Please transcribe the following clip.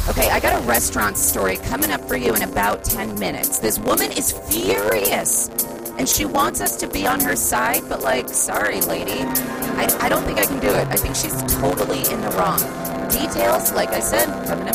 Okay, I got a restaurant story coming up for you in about 10 minutes. This woman is furious, and she wants us to be on her side, but like, sorry, lady. I don't think I can do it. I think she's totally in the wrong. Details, like I said, coming up